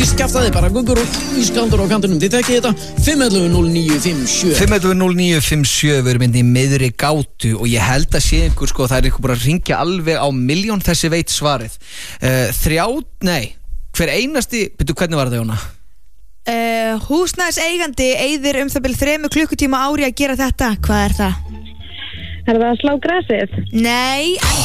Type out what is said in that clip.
kjaftaði bara guggur og ískaldur á kantinum. Þið tekkið þetta 511-0957 511-0957. Við erum inn í miðri gátu og ég held að sé einhver sko, það einhver bara að ringja alveg á milljón þessi veit svarið. Hver einasti, byrju hvernig var þetta Jóna? Húsnæðiseigandi eyðir það bil 3 klukkutíma ári að gera þetta. Hvað er það? Er það að slá grasið? Nei,